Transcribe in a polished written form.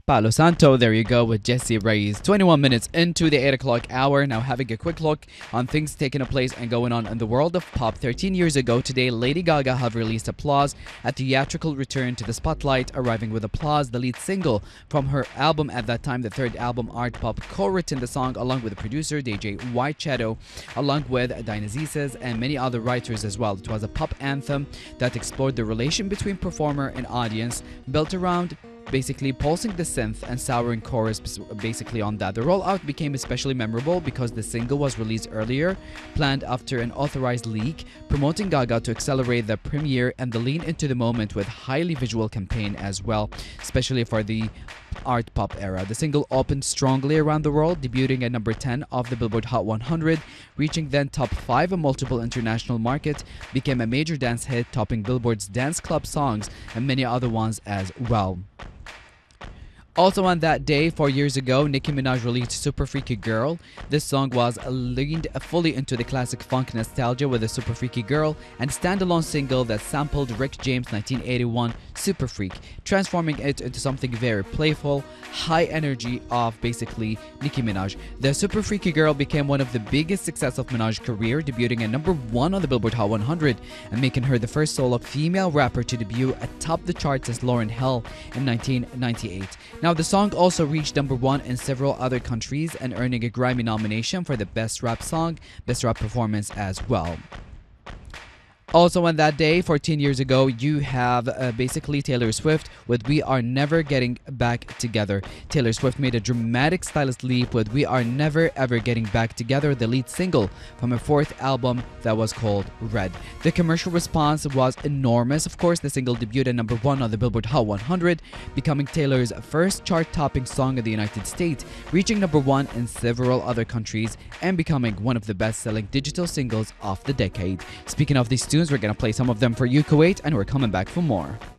Palo Santo, there you go with Jessie Reyes. 21 minutes into the 8 o'clock hour. Now having a quick look on things taking place and going on in the world of pop. 13 years ago today, Lady Gaga have released Applause, a theatrical return to the spotlight, arriving with Applause, the lead single from her album at that time, the third album, Art Pop, co-written the song along with the producer DJ White Shadow, along with Dinah Zisas and many other writers as well. It was a pop anthem that explored the relation between performer and audience, built around basically pulsing the synth and souring chorus basically on that. The rollout became especially memorable because the single was released earlier, planned after an authorized leak, promoting Gaga to accelerate the premiere and the lean into the moment with highly visual campaign as well, especially for the art pop era. The single opened strongly around the world, debuting at number 10 of the Billboard Hot 100, reaching then top 5 in multiple international markets, became a major dance hit, topping Billboard's dance club songs and many other ones as well. Also on that day, 4 years ago, Nicki Minaj released Super Freaky Girl. This song was leaned fully into the classic funk nostalgia with a Super Freaky Girl and standalone single that sampled Rick James' 1981 Super Freak, transforming it into something very playful, high energy of basically Nicki Minaj. The Super Freaky Girl became one of the biggest success of Minaj's career, debuting at number 1 on the Billboard Hot 100 and making her the first solo female rapper to debut atop the charts since Lauryn Hill in 1998. Now, the song also reached number 1 in several other countries and earning a Grammy nomination for the Best Rap Song, Best Rap Performance as well. Also on that day, 14 years ago, you have basically Taylor Swift with We Are Never Getting Back Together. Taylor Swift made a dramatic stylist leap with We Are Never Ever Getting Back Together, the lead single from her fourth album that was called Red. The commercial response was enormous. Of course, the single debuted at number 1 on the Billboard Hot 100, becoming Taylor's first chart-topping song in the United States, reaching number 1 in several other countries and becoming one of the best-selling digital singles of the decade. Speaking of these tunes, we're going to play some of them for you, Kuwait, and we're coming back for more.